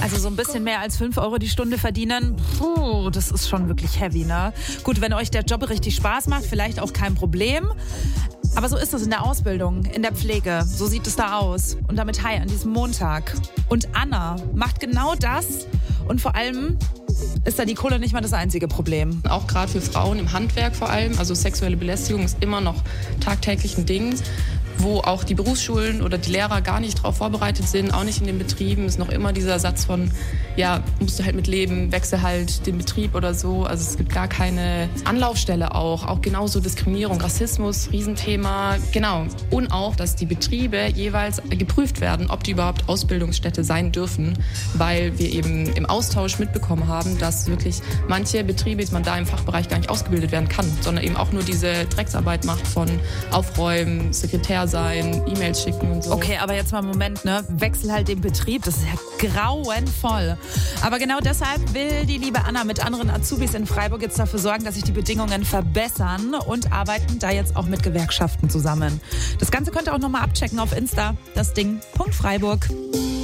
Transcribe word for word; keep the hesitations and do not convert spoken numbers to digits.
Also so ein bisschen mehr als fünf Euro die Stunde verdienen, puh, das ist schon wirklich heavy, ne? Gut, wenn euch der Job richtig Spaß macht, vielleicht auch kein Problem. Aber so ist es in der Ausbildung, in der Pflege. So sieht es da aus. Und damit hi an diesem Montag. Und Anna macht genau das. Und vor allem ist da die Kohle nicht mal das einzige Problem. Auch gerade für Frauen im Handwerk vor allem. Also sexuelle Belästigung ist immer noch tagtäglich ein Ding, wo auch die Berufsschulen oder die Lehrer gar nicht darauf vorbereitet sind, auch nicht in den Betrieben. Ist noch immer dieser Satz von, ja, musst du halt mit leben, wechsel halt den Betrieb oder so. Also es gibt gar keine Anlaufstelle auch. Auch genauso Diskriminierung, Rassismus, Riesenthema. Genau. Und auch, dass die Betriebe jeweils geprüft werden, ob die überhaupt Ausbildungsstätte sein dürfen, weil wir eben im Austausch mitbekommen haben, dass wirklich manche Betriebe, dass man da im Fachbereich gar nicht ausgebildet werden kann, sondern eben auch nur diese Drecksarbeit macht von Aufräumen, Sekretär sein, E-Mails schicken und so. Okay, aber jetzt mal einen Moment, ne? Wechsel halt den Betrieb, das ist ja grauenvoll. Aber genau deshalb will die liebe Anna mit anderen Azubis in Freiburg jetzt dafür sorgen, dass sich die Bedingungen verbessern und arbeiten da jetzt auch mit Gewerkschaften zusammen. Das Ganze könnt ihr auch nochmal abchecken auf Insta, das Ding Punkt Freiburg.